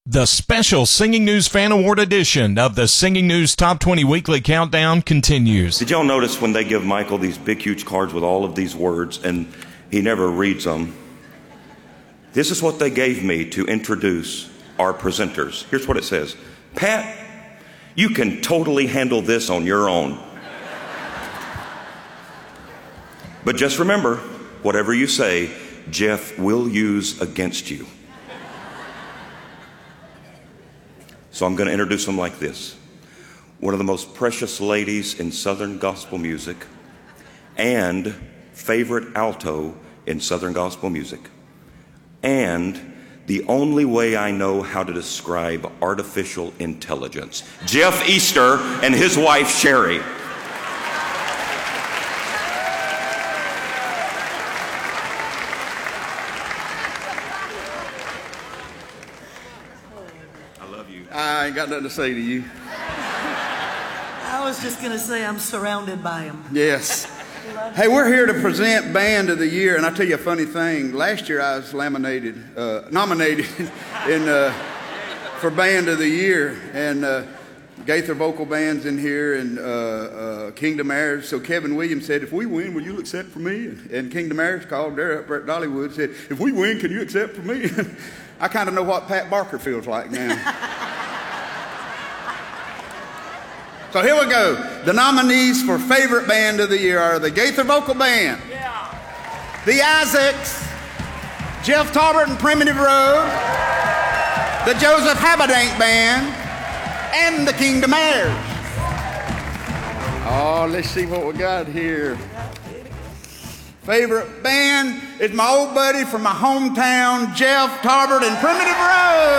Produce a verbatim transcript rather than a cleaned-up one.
The special Singing News Fan Award edition of the Singing News Top twenty Weekly Countdown continues. Did y'all notice when they give Michael these big, huge cards with all of these words and he never reads them? This is what they gave me to introduce our presenters. Here's what it says. Pat, you can totally handle this on your own. But just remember, whatever you say, Jeff will use against you. So I'm going to introduce them like this. One of the most precious ladies in Southern gospel music and favorite alto in Southern gospel music. And the only way I know how to describe artificial intelligence. Jeff Easter and his wife, Sherry. I ain't got nothing to say to you. I was just going to say I'm surrounded by them. Yes. Hey, we're here to present Band of the Year, and I'll tell you a funny thing. Last year I was laminated, uh, nominated in, uh, for Band of the Year, and uh, Gaither Vocal Band's in here, and uh, uh, Kingdom Heirs. So Kevin Williams said, if we win, will you accept for me? And Kingdom Heirs called there up at Dollywood, said, if we win, can you accept for me? I kind of know what Pat Barker feels like now. So here we go. The nominees for Favorite Band of the Year are the Gaither Vocal Band, yeah. The Isaacs, Jeff Tarbert and Primitive Road, the Joseph Habedank Band, and the Kingdom Heirs. Oh, let's see what we got here. Favorite band is my old buddy from my hometown, Jeff Tarbert and Primitive Road.